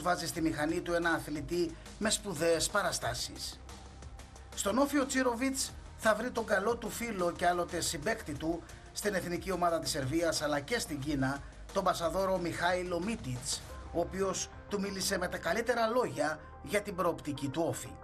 βάζει στη μηχανή του ένα αθλητή με σπουδαίες παραστάσεις. Στον Όφιο Τσίροβιτς θα βρει τον καλό του φίλο και άλλοτε συμπαίκτη του στην εθνική ομάδα της Σερβίας αλλά και στην Κίνα, τον πασαδόρο Μιχάηλο Μίτιτς, ο οποίος του μίλησε με τα καλύτερα λόγια για την προοπτική του Όφη.